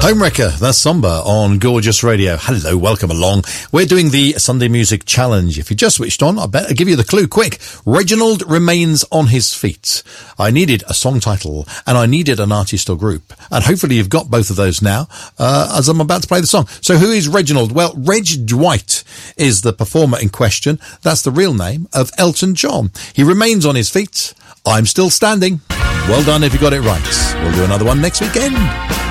Homewrecker, that's Somber on Gorgeous Radio. Hello, welcome along. We're doing the Sunday Music Challenge. If you just switched on, I better give you the clue quick. Reginald remains on his feet. I needed a song title and I needed an artist or group. And hopefully you've got both of those now, as I'm about to play the song. So who is Reginald? Well, Reg Dwight is the performer in question. That's the real name of Elton John. He remains on his feet. I'm still standing. Well done if you got it right. We'll do another one next weekend.